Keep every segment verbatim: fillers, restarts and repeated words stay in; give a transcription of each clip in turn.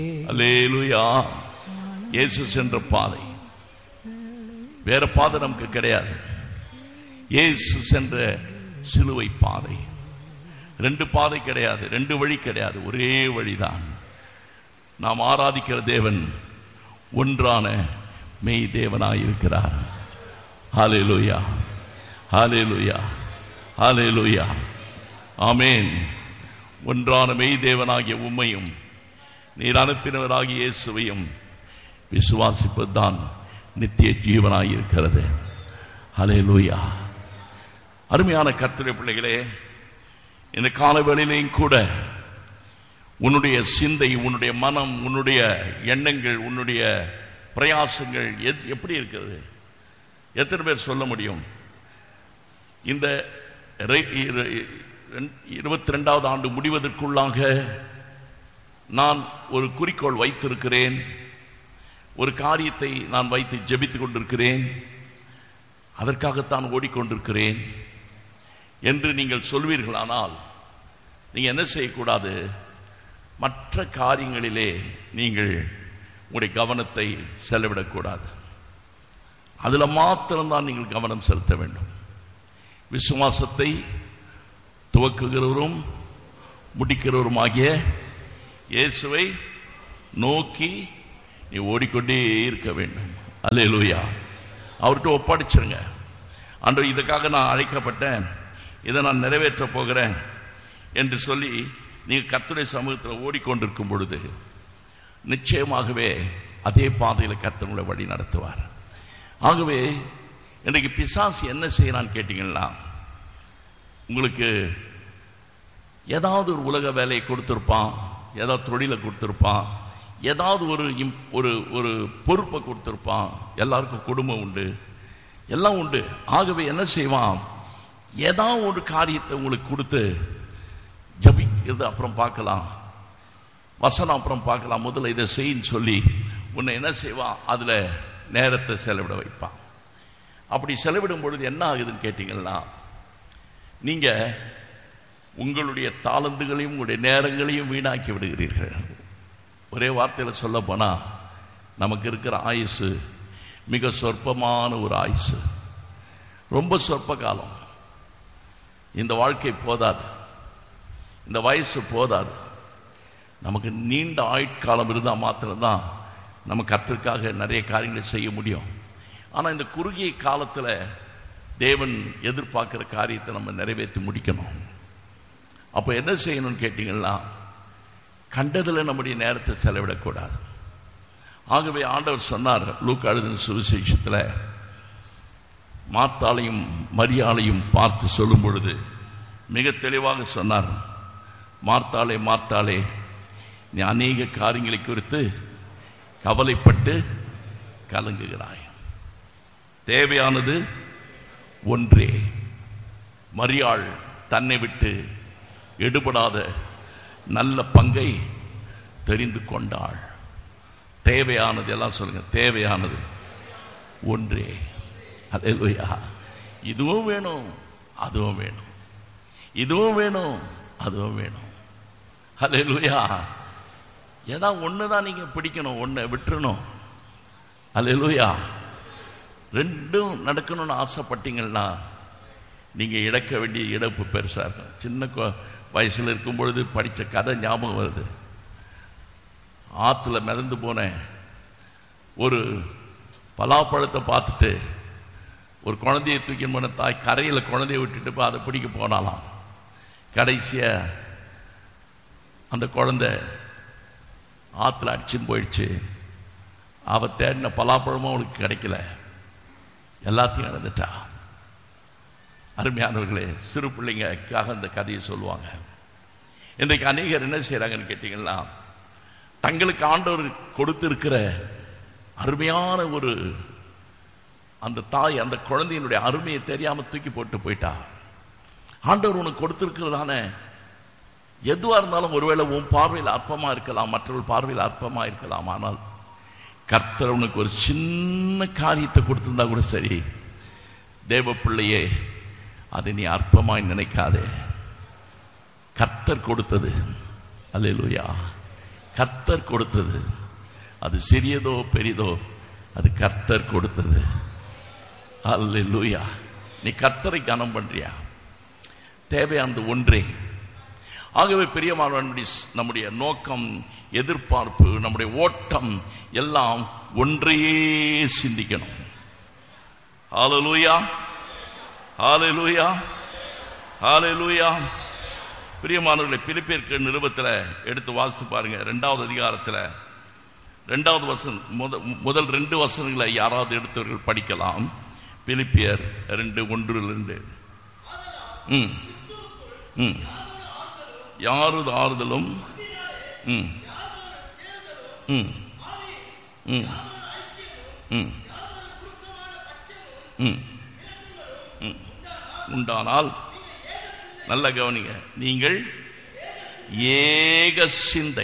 அல்லேலூயா. இயேசு சென்ற பாதை, வேற பாதை நமக்கு கிடையாது. இயேசு சென்ற சிலுவை பாதை. ரெண்டு பாதை கிடையாது, ரெண்டு வழி கிடையாது, ஒரே வழிதான். நாம் ஆராதிக்கிற தேவன் ஒன்றான மெய் தேவனாய் இருக்கிறார். ஹல்லேலூயா, ஹல்லேலூயா, ஹல்லேலூயா, ஆமென். ஒன்றான மெய் தேவனாகிய உம்மையும் நீர் அனுப்பினவராகிய இயேசுவையும் விசுவாசிப்பதுதான் நித்திய ஜீவனாய் இருக்கிறது. ஹல்லேலூயா. அருமையான கர்த்தருடைய பிள்ளைகளே, இந்த காலவேளையிலேயும் கூட உன்னுடைய சிந்தை, உன்னுடைய மனம், உன்னுடைய எண்ணங்கள், உன்னுடைய பிரயாசங்கள் எப்படி இருக்கிறது? எத்தனை பேர் சொல்ல முடியும்? இந்த இருபத்தி ரெண்டாவது ஆண்டு முடிவதற்குள்ளாக நான் ஒரு குறிக்கோள் வைத்திருக்கிறேன், ஒரு காரியத்தை நான் வைத்து ஜெபித்துக் கொண்டிருக்கிறேன், அதற்காகத்தான் ஓடிக்கொண்டிருக்கிறேன் என்று நீங்கள் சொல்வீர்களானால், நீங்க என்ன செய்யக்கூடாது? மற்ற காரியங்களிலே நீங்கள் உங்களுடைய கவனத்தை செலவிடக்கூடாது. அதுல மாத்திரம்தான் நீங்கள் கவனம் செலுத்த வேண்டும். விசுவாசத்தை துவக்குகிறவரும் முடிக்கிறவரும் ஆகிய இயேசுவை நோக்கி நீ ஓடிக்கொண்டே இருக்க வேண்டும். அல்லேலூயா. அவர்கிட்ட ஒப்படைச்சிருங்க. அன்று இதுக்காக நான் அழைக்கப்பட்டேன், இதை நான் நிறைவேற்ற போகிறேன் என்று சொல்லி நீங்க கர்த்தருடைய சமூகத்தில் ஓடிக்கொண்டிருக்கும் பொழுது நிச்சயமாகவே அதே பாதையில் கர்த்தருடைய வழி நடத்துவார். ஆகவே இன்றைக்கு பிசாசு என்ன செய்யறான்னு கேட்டீங்கன்னா, உங்களுக்கு ஏதாவது ஒரு உலக வேலையை கொடுத்திருப்பான், ஏதாவது தொழிலை கொடுத்திருப்பான், ஏதாவது ஒரு ஒரு ஒரு பொறுப்பை கொடுத்திருப்பான். எல்லாருக்கும் குடும்பம் உண்டு, எல்லாம் உண்டு. ஆகவே என்ன செய்வான்? ஏதாவது ஒரு காரியத்தை உங்களுக்கு கொடுத்து, ஜபிக்கிறது அப்புறம் பார்க்கலாம், வசனம் அப்புறம் பார்க்கலாம், முதல்ல இதை செய்யின்னு சொல்லி உன்னை என்ன செய்வான்? அதுல நேரத்தை செலவிட வைப்பான். அப்படி செலவிடும் பொழுது என்ன ஆகுதுன்னு கேட்டீங்கன்னா, நீங்க உங்களுடைய தாளந்துகளையும் உங்களுடைய நேரங்களையும் வீணாக்கி விடுகிறீர்கள். ஒரே வார்த்தையில சொல்ல போனா, நமக்கு இருக்கிற ஆயுசு மிக சொற்பமான ஒரு ஆயுசு, ரொம்ப சொற்ப காலம். இந்த வாழ்க்கை போதாது, இந்த வயசு போதாது. நமக்கு நீண்ட ஆயுட்காலம் இருந்தால் மாத்திரம்தான் நம்ம கர்த்தருக்காக நிறைய காரியங்களை செய்ய முடியும். ஆனால் இந்த குறுகிய காலத்தில் தேவன் எதிர்பார்க்கிற காரியத்தை நம்ம நிறைவேற்றி முடிக்கணும். அப்போ என்ன செய்யணும்னு கேட்டீங்கன்னா, கண்டதில் நம்முடைய நேரத்தை செலவிடக்கூடாது. ஆகவே ஆண்டவர் சொன்னார், லூக்கா எழுதின சுவிசேஷத்தில் மார்த்தாளையும் மரியாளையும் பார்த்து சொல்லும் பொழுது மிக தெளிவாக சொன்னார், மார்த்தாளே மார்த்தாளே, நீ அநேக காரியங்களை குறித்து கவலைப்பட்டு கலங்குகிறாய், தேவையானது ஒன்றே. மரியாள் தன்னை விட்டு எடுபடாத நல்ல பங்கை தெரிந்து கொண்டாள். தேவையானது, எல்லாம் சொல்லுங்க, தேவையானது ஒன்றே. அல்லேலூயா. இதுவும் வேணும், அதுவும் வேணும், இதுவும் வேணும், அதுவும் வேணும். அல்லேலூயா. ஏதாவது ஒண்ணுதான் நீங்க பிடிக்கணும், ஒண்ணு விட்டுறணும். அல்லேலூயா. ரெண்டும் நடக்கணும்னு ஆசைப்பட்டீங்கன்னா நீங்க இழக்க வேண்டிய இழப்பு பெருசா இருக்கும். சின்ன வயசுல இருக்கும் பொழுது படிச்ச கதை ஞாபகம் வருது. ஆத்துல மிதந்து போன ஒரு பலாப்பழத்தை பார்த்துட்டு ஒரு குழந்தையை தூக்கி போன தாய் கரையில குழந்தைய விட்டுட்டு அதை பிடிக்க போனாலாம். கடைசிய அந்த குழந்தை ஆத்துல அடிச்சுன்னு போயிடுச்சு. அவ தேடின பலாப்பழமும் அவளுக்கு கிடைக்கல, எல்லாத்தையும் இழந்துட்டா. அருமையானவர்களே, சிறு பிள்ளைங்களுக்காக அந்த கதையை சொல்லுவாங்க. இன்றைக்கு அநேகர் என்ன செய்யறாங்கன்னு கேட்டீங்கன்னா, தங்களுக்கு ஆண்டவர் கொடுத்திருக்கிற அருமையான ஒரு அந்த தாய் அந்த குழந்தையினுடைய அருமையை தெரியாம தூக்கி போட்டு போயிட்டா. ஆண்டவர் உனக்கு கொடுத்திருக்கிறதான எதுவா இருந்தாலும் ஒருவேளை உன் பார்வையில் அற்பமா இருக்கலாம், மற்றவர்கள் பார்வையில் அற்பமா இருக்கலாம். ஆனால் கர்த்தர் உனக்கு ஒரு சின்ன காரியத்தை கொடுத்திருந்தா கூட சரி, தேவ பிள்ளையே, அதை நீ அற்பமாய் நினைக்காதே. கர்த்தர் கொடுத்தது, அல்லேலூயா, கர்த்தர் கொடுத்தது. அது சிறியதோ பெரிதோ, அது கர்த்தர் கொடுத்தது. அல்லேலூயா. நீ கர்த்தரை கனம் பண்றியா? தேவையானது ஒன்றே. ஆகவே பிரியமானவர்களுடைய நம்முடைய நோக்கம், எதிர்பார்ப்பு, நம்முடைய ஓட்டம் எல்லாம் ஒன்றையே சிந்திக்கணும். ஹல்லேலூயா, ஹல்லேலூயா, ஹல்லேலூயா. பிரியமானவர்களை, பிலிப்பியர் நிருபத்தில் எடுத்து வாசித்து பாருங்க. இரண்டாவது அதிகாரத்தில் இரண்டாவது வசனம், முதல் ரெண்டு வசனங்களை யாராவது எடுத்தவர்கள் படிக்கலாம். பிலிப்பியர் ரெண்டு ஒன்றிலிருந்து. ம் ம் யாரது ஆறுதலும் ம் ம் ம் ம் ம் உண்டானால், நல்ல கவனிங்க, நீங்கள் ஏக சிந்தை,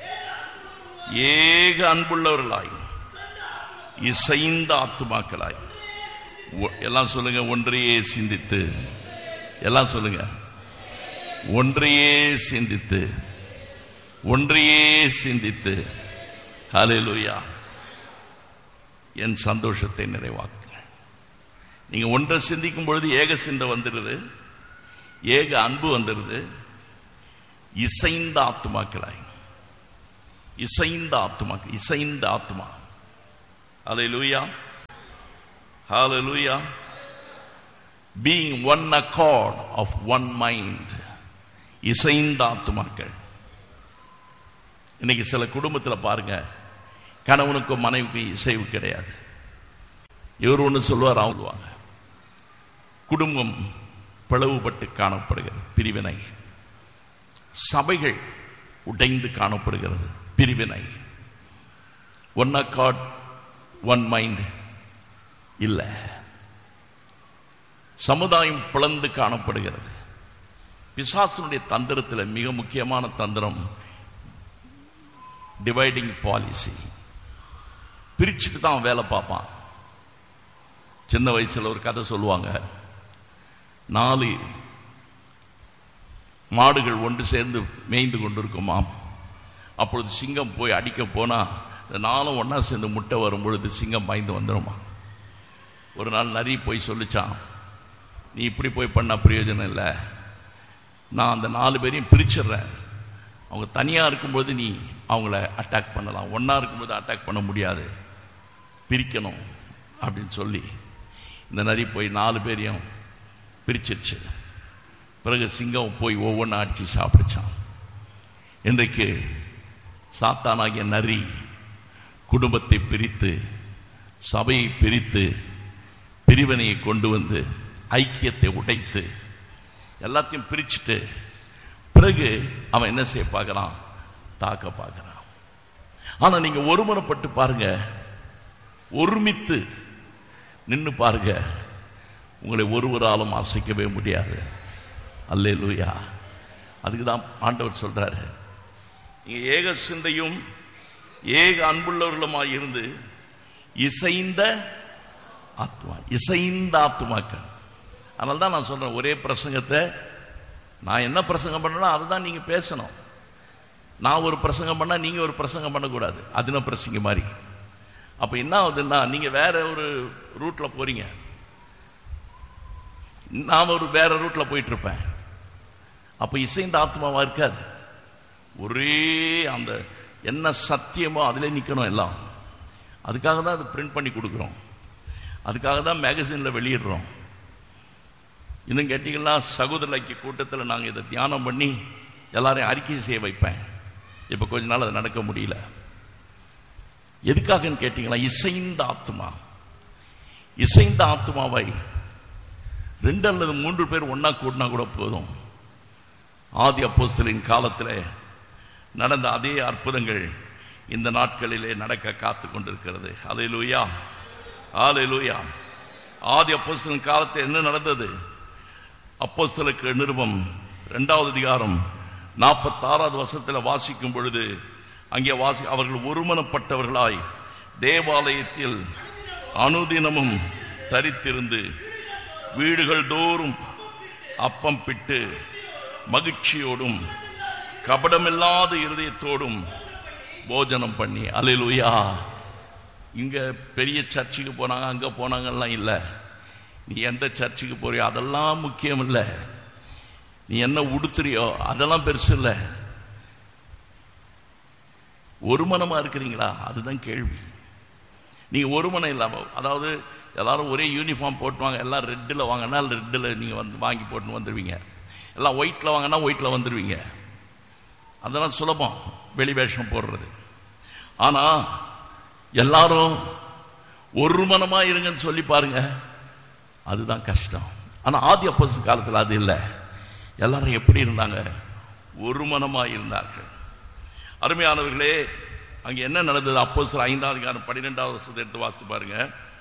ஏக அன்புள்ளவர்களாய், இசைந்த ஆத்துமாக்களாய், எல்லாம் சொல்லுங்க, ஒன்றையே சிந்தித்து, எல்லாம் சொல்லுங்க, ஒன்றையே சிந்தித்து, ஒன்றையே சிந்தித்து, ஹல்லேலூயா, என் சந்தோஷத்தை நிறைவாக்குங்க. நீங்க ஒன்றை சிந்திக்கும் பொழுது ஏக சிந்தை வந்துடுது, ஏக அன்பு வந்துடுது. இசைந்த ஆத்துமாக்களாய், இசைந்த ஆத்துமாக்கள், இசைந்த ஆத்துமா. ஹல்லேலூயா, ஹல்லேலூயா. Being one accord of one mind, இசைந்த ஆத்துமாக்கள். இன்னைக்கு சில குடும்பத்தில் பாருங்க, கணவனுக்கும் மனைவிக்கும் இசைவு கிடையாது. இவர் ஒன்று சொல்லுவார், அவங்க குடும்பம் பிளவுபட்டு காணப்படுகிறது, பிரிவினை. சபைகள் உடைந்து காணப்படுகிறது, பிரிவினை. ஒன் அக்கார்ட், ஒன் மைண்ட் இல்லை. சமுதாயம் பிளந்து காணப்படுகிறது. பிசாசனுடைய தந்திரத்தில் மிக முக்கியமான தந்திரம் டிவைடிங் பாலிசி. பிரிச்சுட்டு தான் வேலை பார்ப்பான். சின்ன வயசுல ஒரு கதை சொல்லுவாங்க. நாலு மாடுகள் ஒன்று சேர்ந்து மேய்ந்து கொண்டிருக்குமாம். அப்பொழுது சிங்கம் போய் அடிக்க போனா, இந்த நாளும் ஒன்னா சேர்ந்து முட்டை வரும் பொழுது சிங்கம் பாய்ந்து வந்துடுமா. ஒரு நாள் நரி போய் சொல்லிச்சான், நீ இப்படி போய் பண்ண பிரயோஜனம் இல்லை, நான் அந்த நாலு பேரையும் பிரிச்சிடுறேன். அவங்க தனியாக இருக்கும்போது நீ அவங்கள அட்டாக் பண்ணலாம், ஒன்றா இருக்கும்போது அட்டாக் பண்ண முடியாது, பிரிக்கணும் அப்படின்னு சொல்லி இந்த நரி போய் நாலு பேரையும் பிரிச்சிருச்சு. பிறகு சிங்கம் போய் ஒவ்வொன்றா அடித்து சாப்பிடுச்சான். இன்றைக்கு சாத்தானாகிய நரி குடும்பத்தை பிரித்து, சபையை பிரித்து, பிரிவினையை கொண்டு வந்து, ஐக்கியத்தை உடைத்து, எல்லாத்தையும் பிரிச்சுட்டு பிறகு அவன் என்ன செய்ய பார்க்கிறான்? தாக்க பார்க்கிறான். ஆனா நீங்க ஒருமுறைப்பட்டு பாருங்க, ஒருமித்து நின்று பாருங்க, உங்களை ஒருவராலும் அசைக்கவே முடியாது. அல்லேலூயா. அதுக்குதான் ஆண்டவர் சொல்றாரு, நீங்க ஏக சிந்தையும் ஏக அன்புள்ளவர்களுமாய் இருந்து இசைந்த ஆத்மா, இசைந்த ஆத்மாக்கள். அதனால தான் நான் சொல்றேன், ஒரே பிரசங்கத்தை நான் என்ன பிரசங்கம் பண்ணணும் அதை தான் நீங்க பேசணும். நான் ஒரு பிரசங்கம் பண்ணா நீங்க ஒரு பிரசங்கம் பண்ணக்கூடாது, அதுன பிரசங்க மாதிரி. அப்ப என்ன ஆகுதுன்னா, நீங்க வேற ஒரு ரூட்ல போறீங்க, நான் ஒரு வேற ரூட்ல போயிட்டு இருப்பேன். அப்ப இசைந்த ஆத்மாவா இருக்காது. ஒரே அந்த என்ன சத்தியமோ அதிலே நிக்கணும் எல்லாம். அதுக்காக தான் அதை பிரிண்ட் பண்ணி கொடுக்குறோம், அதுக்காக தான் மேகசின்ல வெளியிடுறோம். இன்னும் கேட்டீங்கன்னா, சகோதர ஐக்கிய கூட்டத்தில் நாங்கள் இதை தியானம் பண்ணி எல்லாரையும் அறிக்கை செய்ய வைப்பேன். இப்போ கொஞ்ச நாள் அது நடக்க முடியல. எதுக்காகன்னு கேட்டீங்கன்னா, இசைந்த ஆத்மா. இசைந்த ஆத்மாவை ரெண்டு அல்லது மூன்று பேர் ஒன்னா கூட்டினா கூட போதும். ஆதி அப்போஸ்தலரின் காலத்தில் நடந்த அதே அற்புதங்கள் இந்த நாட்களிலே நடக்க காத்து கொண்டிருக்கிறது. ஹல்லேலூயா, ஹல்லேலூயா. ஆதி அப்போஸ்தலரின் காலத்தில் என்ன நடந்தது? அப்போஸ்தலருக்கு நிருபம் இரண்டாவது அதிகாரம் நாற்பத்தி ஆறாவது வசனத்தில் வாசிக்கும் பொழுது, அங்கே வாசி அவர்கள் ஒருமனப்பட்டவர்களாய் தேவாலயத்தில் அனுதினமும் தரித்திருந்து வீடுகள் தோறும் அப்பம் பிட்டு மகிழ்ச்சியோடும் கபடமில்லாத இருதயத்தோடும் போஜனம் பண்ணி. அல்லேலூயா. இங்க பெரிய சர்ச்சுக்கு போனாங்க, அங்க போனாங்கலாம் இல்லை. நீ எந்த சர்ச்சுக்கு போறியோ அதெல்லாம் முக்கியம் இல்லை. நீ என்ன உடுத்துறியோ அதெல்லாம் பெருசு இல்லை. ஒரு மனமா இருக்கிறீங்களா அதுதான் கேள்வி. நீங்க ஒரு மனம் இல்லாம, அதாவது எல்லாரும் ஒரே யூனிஃபார்ம் போட்டுவாங்க, எல்லாம் ரெட்டில் வாங்கினா ரெட்டில் நீங்க வந்து வாங்கி போட்டு வந்துடுவீங்க, எல்லாம் ஒயிட்ல வாங்கினா ஒயிட்ல வந்துடுவீங்க. அதெல்லாம் சுலபம் வெளி வேஷம் போடுறது. ஆனா எல்லாரும் ஒரு மனமா இருங்கன்னு சொல்லி பாருங்க, அதுதான் கஷ்டம். ஆனா ஆதி அப்போஸ்தலர் காலத்தில் அது இல்லை. எல்லாரும் எப்படி இருந்தாங்க? ஒரு மனமா இருந்தார்கள். அருமையானவர்களே, அங்க என்ன நடந்தது? அப்போஸ்தலர் ஐந்தாவது அதிகாரம் பன்னிரெண்டாவது வசனத்தை எடுத்து வாசித்து பாருங்க.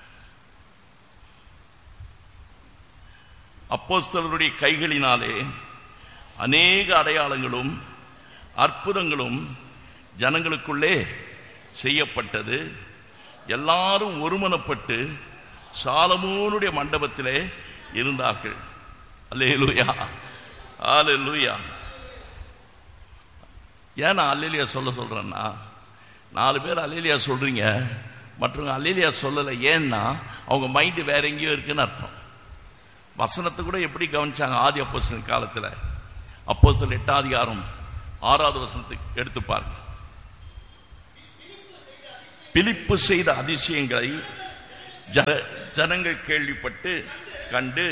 அப்போஸ்தலருடைய கைகளினாலே அநேக அடையாளங்களும் அற்புதங்களும் ஜனங்களுக்குள்ளே செய்யப்பட்டது. எல்லாரும் ஒருமனப்பட்டு சாலமோனுடைய மண்டபத்திலே இருந்தார்கள். அல்லேலூயா, அல்லேலூயா. ஏன் நான் அல்லேலூயா சொல்ல சொல்றேன்னா, நாலு பேர் அல்லேலூயா சொல்றீங்க, மற்றவங்க அல்லேலூயா சொல்லலை. ஏன்னா அவங்க மைண்டு வேற எங்கேயோ இருக்குன்னு அர்த்தம். வசனத்தை கூட எப்படி கவனிச்சாங்க ஆதி அப்போஸ்தலர் காலத்தில்? அப்போஸ்தலர் எட்டாம் அதிகாரம் ஆறாவது வசனத்தை எடுத்து பாருங்க. பிலிப்பு செய்த அதிசயங்களை ஜனங்கள் கேள்விப்பட்டு கண்டு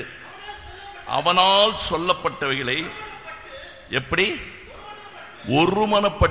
அவனால் சொல்லப்பட்டவைகளை எப்படி ஒருமனப்பட்டு